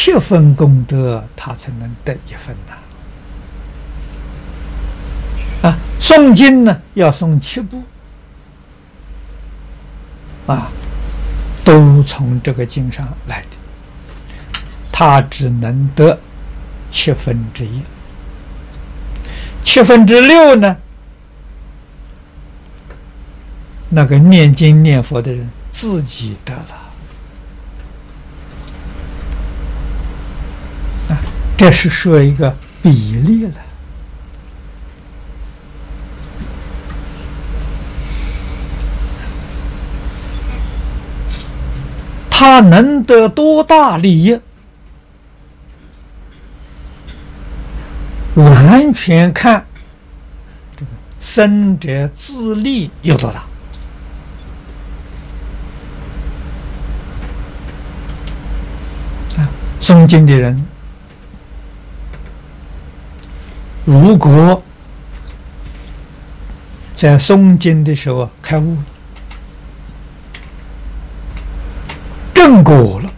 7分功德，他才能得1分呐。诵经呢要诵7部，都从这个经上来的，他只能得1/7。6/7呢，那个念经念佛的人自己得了。这是说一个比例了。他能得多大利益，完全看这个僧者自利有多大。诵经的人，如果在诵经的时候开悟，正果了。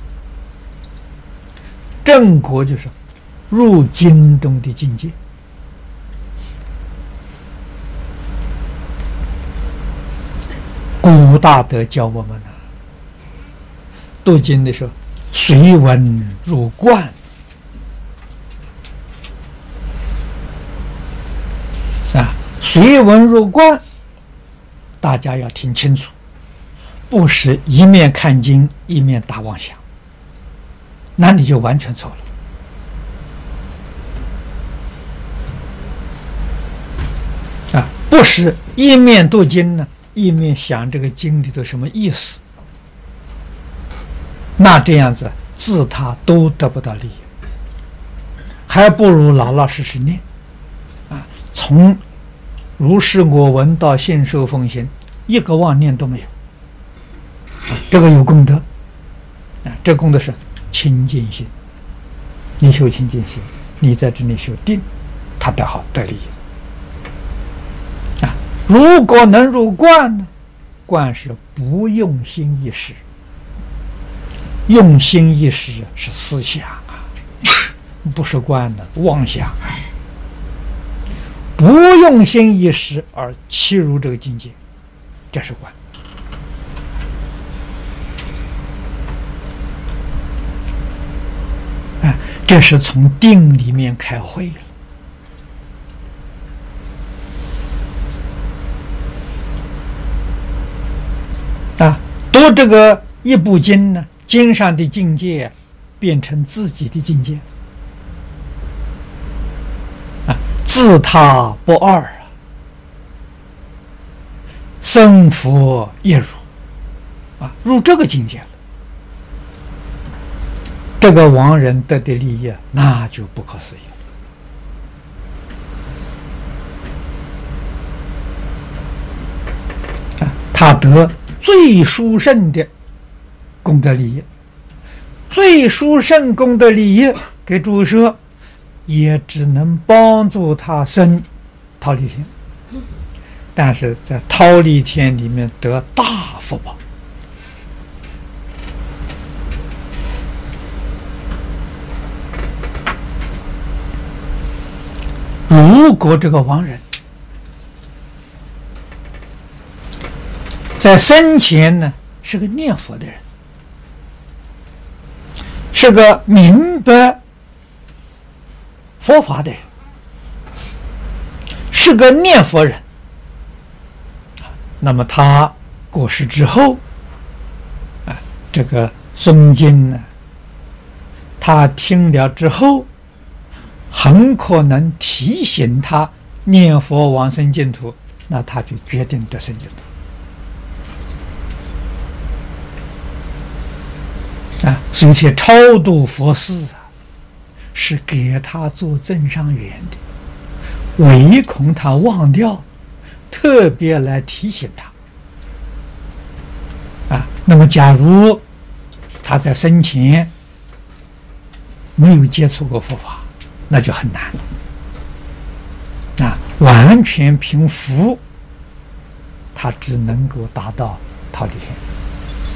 正果就是入经中的境界。古大德教我们呢，读经的时候随文入观。随文入观，大家要听清楚，不是一面看经一面打妄想，那你就完全错了。不是一面读经呢，一面想这个经里头什么意思，那这样子自他都得不到利益，还不如老老实实念。从如是我闻到信受奉行，一个妄念都没有，这个有功德。这功德是清净心，你修清净心，你在这里修定，他得好得利益。如果能入观呢，观是不用心一时，用心一时是思想不是观的妄想不用心一时而契入这个境界，这是观。这是从定里面开会了。读这个一部经呢，经上的境界变成自己的境界。自他不二，僧佛一如，入这个境界了。这个亡人得的利益，那就不可思议了。他得最殊胜的功德利益，最殊胜功德利益给诸说，也只能帮助他生忉利天，但是在忉利天里面得大福报。如果这个亡人在生前呢是个念佛的人，是个明白佛法的人，是个念佛人，那么他过世之后，这个诵经呢，他听了之后，很可能提醒他念佛往生净土，那他就决定得生净土。所以且超度佛事是给他做增上缘的，唯恐他忘掉，特别来提醒他。那么假如他在生前没有接触过佛法，那就很难了。完全凭福，他只能够达到忉利天。